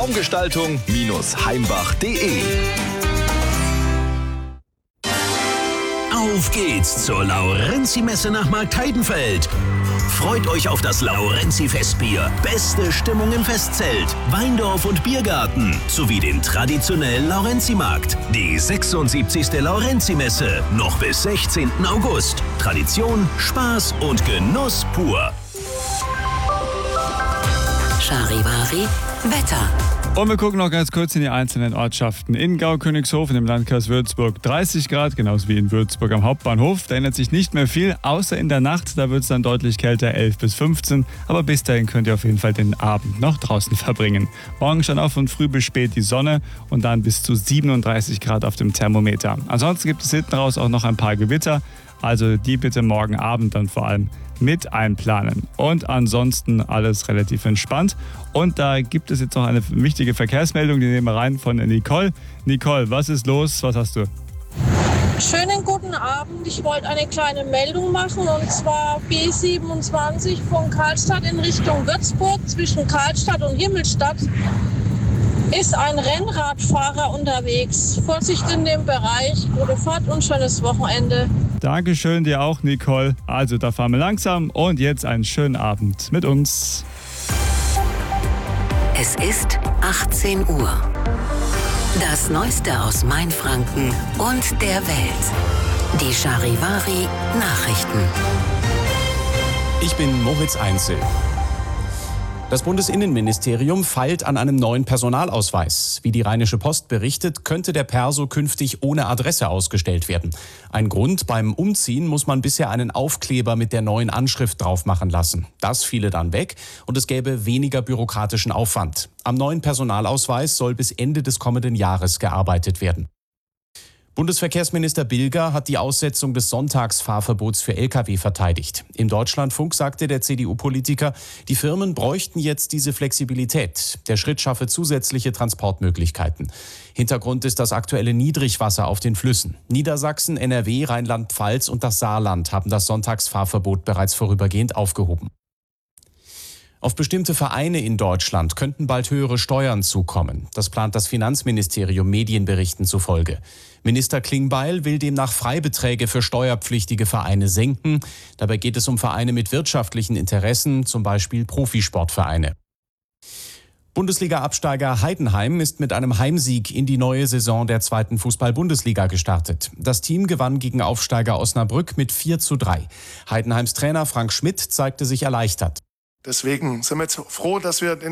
Raumgestaltung-heimbach.de. Auf geht's zur Laurenzi-Messe nach Marktheidenfeld. Freut euch auf das Laurenzi-Festbier, beste Stimmung im Festzelt, Weindorf und Biergarten sowie den traditionellen Laurenzi-Markt. Die 76. Laurenzi-Messe, noch bis 16. August. Tradition, Spaß und Genuss pur. Charivari Wetter. Und wir gucken noch ganz kurz in die einzelnen Ortschaften. In Gau-Königshofen im Landkreis Würzburg 30 Grad, genauso wie in Würzburg am Hauptbahnhof. Da ändert sich nicht mehr viel, außer in der Nacht. Da wird es dann deutlich kälter, 11 bis 15. Aber bis dahin könnt ihr auf jeden Fall den Abend noch draußen verbringen. Morgen schon auch von früh bis spät die Sonne und dann bis zu 37 Grad auf dem Thermometer. Ansonsten gibt es hinten raus auch noch ein paar Gewitter. Also die bitte morgen Abend dann vor allem mit einplanen. Und ansonsten alles relativ entspannt. Und da gibt es jetzt noch eine wichtige Verkehrsmeldung, die nehmen wir rein von Nicole. Nicole, was ist los? Was hast du? Schönen guten Abend. Ich wollte eine kleine Meldung machen und zwar B27 von Karlstadt in Richtung Würzburg zwischen Karlstadt und Himmelstadt ist ein Rennradfahrer unterwegs. Vorsicht in dem Bereich, gute Fahrt und schönes Wochenende. Dankeschön dir auch, Nicole. Also da fahren wir langsam und jetzt einen schönen Abend mit uns. Es ist 18 Uhr. Das Neueste aus Mainfranken und der Welt. Die Charivari Nachrichten. Ich bin Moritz Einzel. Das Bundesinnenministerium feilt an einem neuen Personalausweis. Wie die Rheinische Post berichtet, könnte der Perso künftig ohne Adresse ausgestellt werden. Ein Grund: beim Umziehen muss man bisher einen Aufkleber mit der neuen Anschrift drauf machen lassen. Das fiele dann weg und es gäbe weniger bürokratischen Aufwand. Am neuen Personalausweis soll bis Ende des kommenden Jahres gearbeitet werden. Bundesverkehrsminister Bilger hat die Aussetzung des Sonntagsfahrverbots für Lkw verteidigt. Im Deutschlandfunk sagte der CDU-Politiker, die Firmen bräuchten jetzt diese Flexibilität. Der Schritt schaffe zusätzliche Transportmöglichkeiten. Hintergrund ist das aktuelle Niedrigwasser auf den Flüssen. Niedersachsen, NRW, Rheinland-Pfalz und das Saarland haben das Sonntagsfahrverbot bereits vorübergehend aufgehoben. Auf bestimmte Vereine in Deutschland könnten bald höhere Steuern zukommen. Das plant das Finanzministerium Medienberichten zufolge. Minister Klingbeil will demnach Freibeträge für steuerpflichtige Vereine senken. Dabei geht es um Vereine mit wirtschaftlichen Interessen, zum Beispiel Profisportvereine. Bundesliga-Absteiger Heidenheim ist mit einem Heimsieg in die neue Saison der 2. Fußball-Bundesliga gestartet. Das Team gewann gegen Aufsteiger Osnabrück mit 4:3. Heidenheims Trainer Frank Schmidt zeigte sich erleichtert. Deswegen sind wir jetzt froh, dass wir